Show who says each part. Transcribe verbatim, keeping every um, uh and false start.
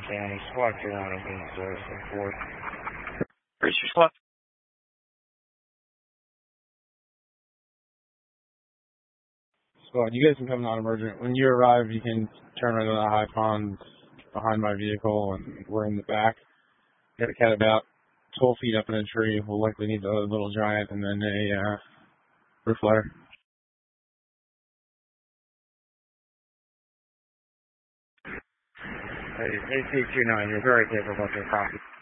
Speaker 1: County, SWAT two one being zero six four.
Speaker 2: Where's your SWAT?
Speaker 3: SWAT, you guys can come non-emergent. When you arrive, you can turn right on the high pond behind my vehicle, and we're in the back. Got a cat about twelve feet up in a tree. We'll likely need a little giant and then a uh, roof ladder.
Speaker 1: A C two nine, you're very capable of your copy.